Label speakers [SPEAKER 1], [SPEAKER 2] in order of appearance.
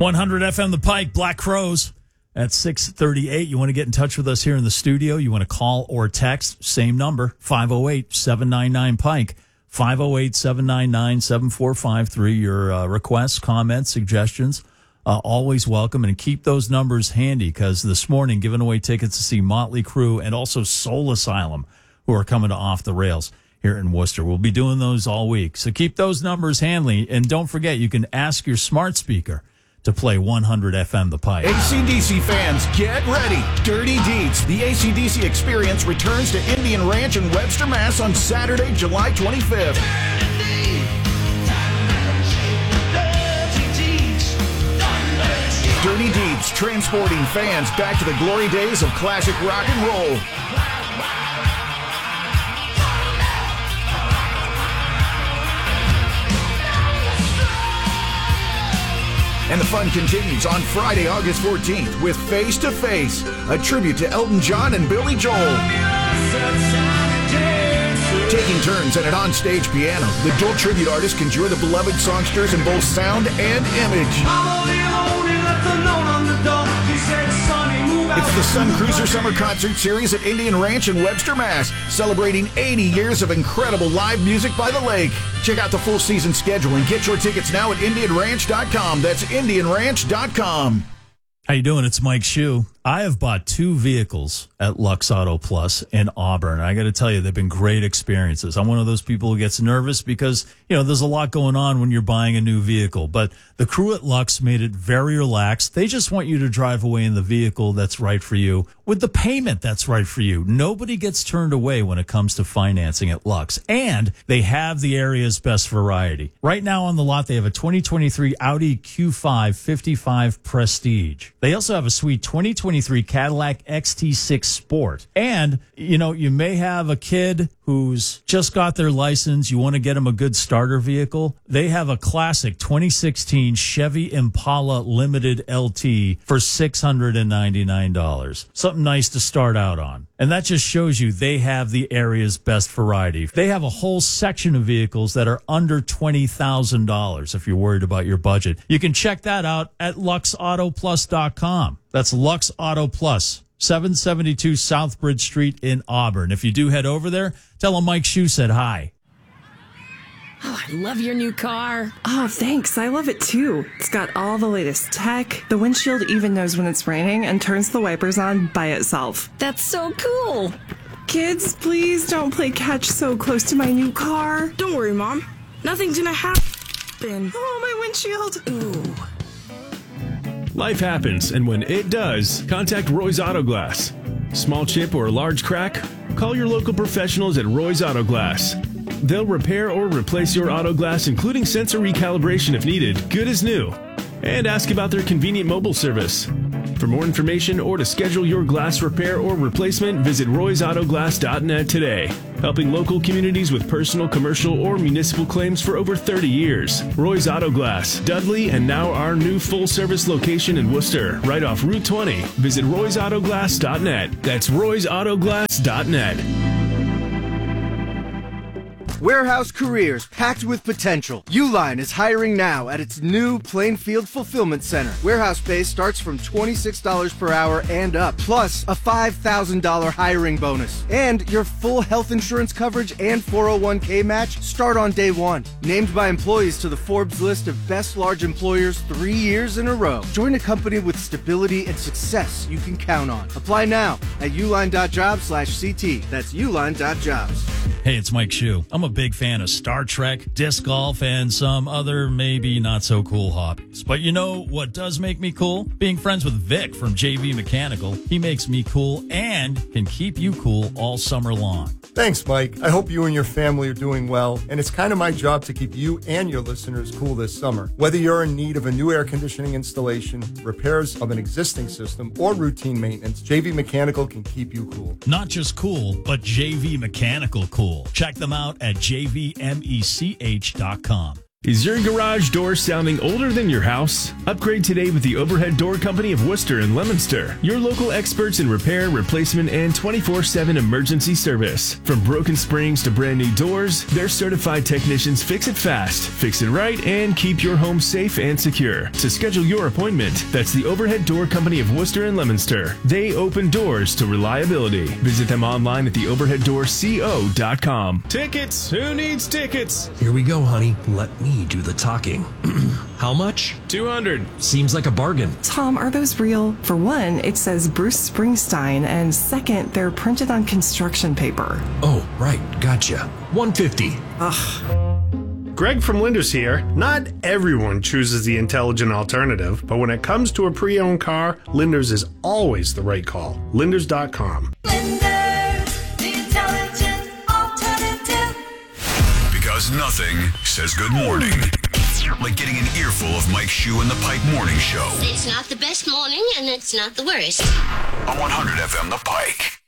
[SPEAKER 1] 100 FM The Pike, Black Crows at 6:38. You want to get in touch with us here in the studio? You want to call or text? Same number, 508-799-PIKE, 508-799-7453. Your requests, comments, suggestions, always welcome. And keep those numbers handy because this morning giving away tickets to see Motley Crue and also Soul Asylum, who are coming to Off the Rails here in Worcester. We'll be doing those all week. So keep those numbers handy. And don't forget, you can ask your smart speaker to play 100 FM The Pike.
[SPEAKER 2] AC/DC fans, get ready. Dirty Deeds, the AC/DC experience returns to Indian Ranch in Webster, Mass. on Saturday, July 25th. Dirty Deeds, transporting fans back to the glory days of classic rock and roll. And the fun continues on Friday, August 14th with Face to Face, a tribute to Elton John and Billy Joel. Taking turns at an onstage piano, the dual tribute artists can enjoy the beloved songsters in both sound and image. It's the Sun Cruiser Summer Concert Series at Indian Ranch in Webster, Mass., celebrating 80 years of incredible live music by the lake. Check out the full season schedule and get your tickets now at IndianRanch.com. That's IndianRanch.com.
[SPEAKER 1] How you doing? It's Mike Shue. I have bought 2 vehicles at Lux Auto Plus in Auburn. I got to tell you, they've been great experiences. I'm one of those people who gets nervous because, there's a lot going on when you're buying a new vehicle. But the crew at Lux made it very relaxed. They just want you to drive away in the vehicle that's right for you with the payment that's right for you. Nobody gets turned away when it comes to financing at Lux. And they have the area's best variety. Right now on the lot, they have a 2023 Audi Q5 55 Prestige. They also have a sweet 2023 Cadillac XT6 Sport. And, you may have a kid who's just got their license. You want to get them a good starter vehicle. They have a classic 2016 Chevy Impala Limited LT for $699. Something nice to start out on. And that just shows you they have the area's best variety. They have a whole section of vehicles that are under $20,000 if you're worried about your budget. You can check that out at luxautoplus.com. That's Lux Auto Plus, 772 Southbridge Street in Auburn. If you do head over there, tell them Mike Shue said hi.
[SPEAKER 3] Oh, I love your new car.
[SPEAKER 4] Oh, thanks. I love it too. It's got all the latest tech. The windshield even knows when it's raining and turns the wipers on by itself.
[SPEAKER 3] That's so cool.
[SPEAKER 4] Kids, please don't play catch so close to my new car.
[SPEAKER 5] Don't worry, Mom. Nothing's gonna happen.
[SPEAKER 4] Oh, my windshield.
[SPEAKER 3] Ooh.
[SPEAKER 6] Life happens, and when it does, contact Roy's Auto Glass. Small chip or large crack? Call your local professionals at Roy's Auto Glass. They'll repair or replace your auto glass, including sensor recalibration if needed, good as new. And ask about their convenient mobile service. For more information or to schedule your glass repair or replacement, visit roysautoglass.net today. Helping local communities with personal, commercial, or municipal claims for over 30 years. Roy's Auto Glass, Dudley, and now our new full-service location in Worcester, right off Route 20. Visit roysautoglass.net. That's roysautoglass.net.
[SPEAKER 7] Warehouse careers packed with potential. Uline is hiring now at its new Plainfield Fulfillment Center. Warehouse pay starts from $26 per hour and up, plus a $5,000 hiring bonus. And your full health insurance coverage and 401k match start on day 1. Named by employees to the Forbes list of best large employers 3 years in a row. Join a company with stability and success you can count on. Apply now at uline.jobs/CT. That's uline.jobs.
[SPEAKER 1] Hey, it's Mike Shue. I'm a big fan of Star Trek, disc golf, and some other maybe not so cool hobbies. But you know what does make me cool? Being friends with Vic from JV Mechanical. He makes me cool and can keep you cool all summer long.
[SPEAKER 8] Thanks, Mike. I hope you and your family are doing well, and it's kind of my job to keep you and your listeners cool this summer. Whether you're in need of a new air conditioning installation, repairs of an existing system, or routine maintenance, JV Mechanical can keep you cool.
[SPEAKER 1] Not just cool, but JV Mechanical cool. Check them out at jvmech.com.
[SPEAKER 6] Is your garage door sounding older than your house? Upgrade today with the Overhead Door Company of Worcester and Leominster. Your local experts in repair, replacement, and 24/7 emergency service. From broken springs to brand new doors, their certified technicians fix it fast, fix it right, and keep your home safe and secure. To schedule your appointment, that's the Overhead Door Company of Worcester and Leominster. They open doors to reliability. Visit them online at theoverheaddoorco.com. Tickets! Who needs tickets?
[SPEAKER 9] Here we go, honey. Let me do the talking. How much?
[SPEAKER 6] $200.
[SPEAKER 9] Seems like a bargain.
[SPEAKER 4] Tom, are those real? For one, it says Bruce Springsteen, and second, they're printed on construction paper.
[SPEAKER 9] Oh, right. Gotcha. $150.
[SPEAKER 4] Ugh.
[SPEAKER 10] Greg from Linders here. Not everyone chooses the intelligent alternative, but when it comes to a pre-owned car, Linders is always the right call. Linders.com.
[SPEAKER 11] Linders, the intelligent alternative.
[SPEAKER 12] Because nothing says good morning like getting an earful of Mike Shue and the Pike Morning Show.
[SPEAKER 13] It's not the best morning, and it's not the worst.
[SPEAKER 12] On 100 FM, The Pike.